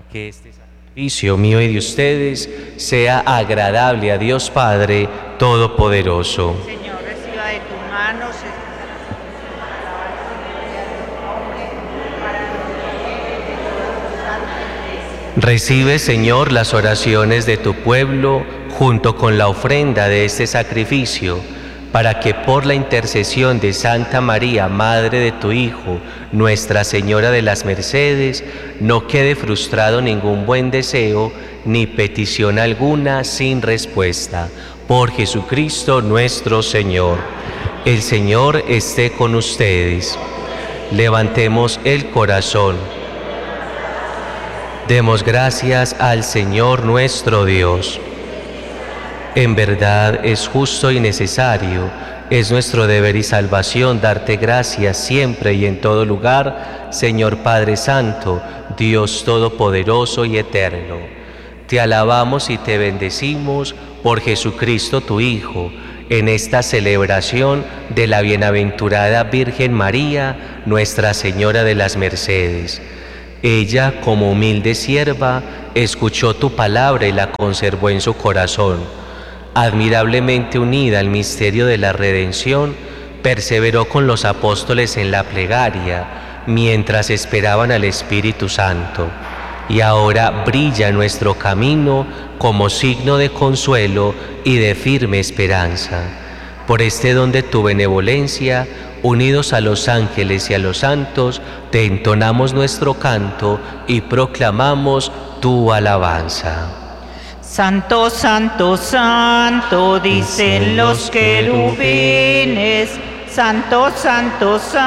que este sacrificio mío y de ustedes sea agradable a Dios Padre Todopoderoso. Señor, reciba de tu mano Recibe, Señor, las oraciones de tu pueblo junto con la ofrenda de este sacrificio, para que por la intercesión de Santa María, Madre de tu Hijo, Nuestra Señora de las Mercedes, no quede frustrado ningún buen deseo ni petición alguna sin respuesta. Por Jesucristo nuestro Señor. El Señor esté con ustedes. Levantemos el corazón. Demos gracias al Señor nuestro Dios. En verdad es justo y necesario, es nuestro deber y salvación darte gracias siempre y en todo lugar, Señor Padre Santo, Dios Todopoderoso y Eterno. Te alabamos y te bendecimos por Jesucristo tu Hijo, en esta celebración de la bienaventurada Virgen María, Nuestra Señora de las Mercedes. Ella, como humilde sierva, escuchó tu palabra y la conservó en su corazón. Admirablemente unida al misterio de la redención, perseveró con los apóstoles en la plegaria, mientras esperaban al Espíritu Santo. Y ahora brilla nuestro camino como signo de consuelo y de firme esperanza. Por este don de tu benevolencia, unidos a los ángeles y a los santos, te entonamos nuestro canto y proclamamos tu alabanza. Santo, santo, santo, dicen los querubines. Santo, santo, santo.